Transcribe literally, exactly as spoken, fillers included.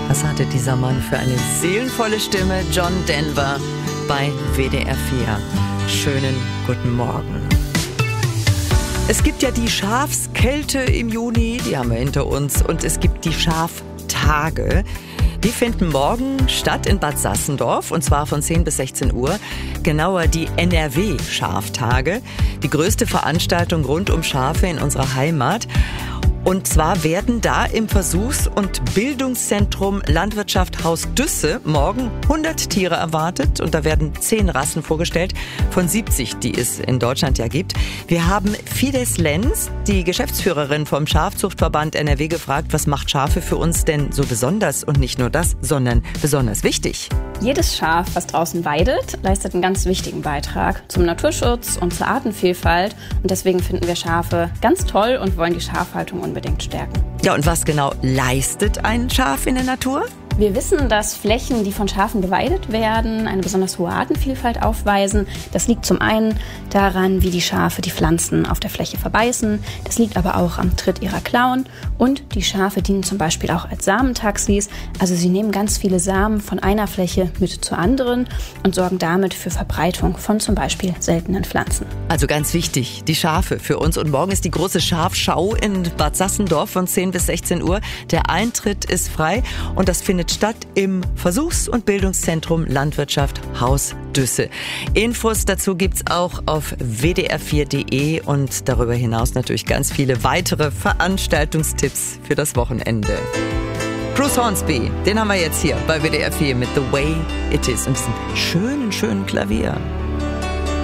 Was hatte dieser Mann für eine seelenvolle Stimme? John Denver bei W D R vier. Schönen guten Morgen. Es gibt ja die Schafskälte im Juni, die haben wir hinter uns. Und es gibt die Schaftage. Die finden morgen statt in Bad Sassendorf, und zwar von zehn bis sechzehn Uhr. Genauer die N R W-Schaftage. Die größte Veranstaltung rund um Schafe in unserer Heimat. Und zwar werden da im Versuchs- und Bildungszentrum Landwirtschaft Haus Düsse morgen hundert Tiere erwartet. Und da werden zehn Rassen vorgestellt von siebzig, die es in Deutschland ja gibt. Wir haben Fides Lenz, die Geschäftsführerin vom Schafzuchtverband N R W, gefragt, was macht Schafe für uns denn so besonders? Und nicht nur das, sondern besonders wichtig. Jedes Schaf, was draußen weidet, leistet einen ganz wichtigen Beitrag zum Naturschutz und zur Artenvielfalt. Und deswegen finden wir Schafe ganz toll und wollen die Schafhaltung unbedingt stärken. Ja, und was genau leistet ein Schaf in der Natur? Wir wissen, dass Flächen, die von Schafen beweidet werden, eine besonders hohe Artenvielfalt aufweisen. Das liegt zum einen daran, wie die Schafe die Pflanzen auf der Fläche verbeißen. Das liegt aber auch am Tritt ihrer Klauen. Und die Schafe dienen zum Beispiel auch als Samentaxis. Also sie nehmen ganz viele Samen von einer Fläche mit zur anderen und sorgen damit für Verbreitung von zum Beispiel seltenen Pflanzen. Also ganz wichtig, die Schafe für uns. Und morgen ist die große Schafschau in Bad Sassendorf von zehn bis sechzehn Uhr. Der Eintritt ist frei und das findet statt im Versuchs- und Bildungszentrum Landwirtschaft Haus Düsse. Infos dazu gibt's auch auf w d r vier punkt d e und darüber hinaus natürlich ganz viele weitere Veranstaltungstipps für das Wochenende. Bruce Hornsby, den haben wir jetzt hier bei W D R vier mit The Way It Is und diesem schönen, schönen Klavier.